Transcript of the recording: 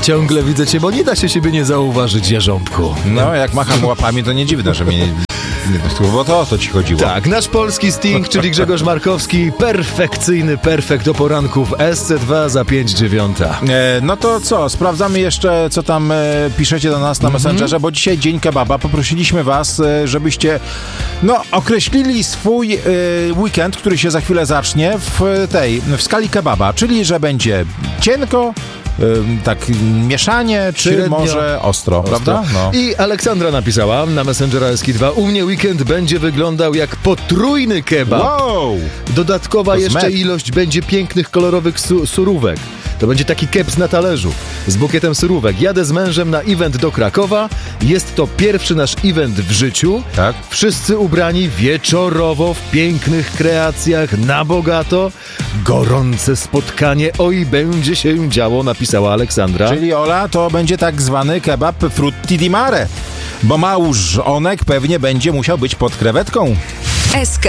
Ciągle widzę cię, bo nie da się siebie nie zauważyć, Jarząbku. No, jak macham łapami, to nie dziwne, że mnie nie bo to o to ci chodziło. Tak, nasz polski Sting, czyli Grzegorz Markowski, perfekcyjny perfekt do poranków SC2 za 5:09. No to co, sprawdzamy jeszcze, co tam piszecie do nas na Messengerze, bo dzisiaj dzień kebaba. Poprosiliśmy was, żebyście określili swój weekend, który się za chwilę zacznie w skali kebaba, czyli że będzie cienko, tak mieszanie, czy średnio, może ostro, prawda? No. I Aleksandra napisała na Messengera SK2: u mnie weekend będzie wyglądał jak potrójny kebab. Wow! Dodatkowa jeszcze ilość będzie pięknych, kolorowych surówek. To będzie taki keps na talerzu z bukietem surówek. Jadę z mężem na event do Krakowa. Jest to pierwszy nasz event w życiu. Tak. Wszyscy ubrani wieczorowo w pięknych kreacjach, na bogato. Gorące spotkanie. Oj, będzie się działo, napisała Aleksandra. Czyli Ola, to będzie tak zwany kebab frutti di mare, bo małżonek pewnie będzie musiał być pod krewetką. SK